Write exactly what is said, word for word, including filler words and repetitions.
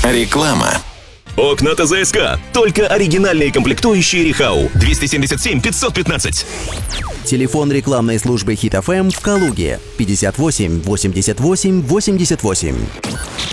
Реклама. Окна ТЗСК. Только оригинальные комплектующие Рихау. двести семьдесят семь пятьсот пятнадцать. Телефон рекламной службы Хит эф эм в Калуге. пятьдесят восемь восемьдесят восемь восемьдесят восемь.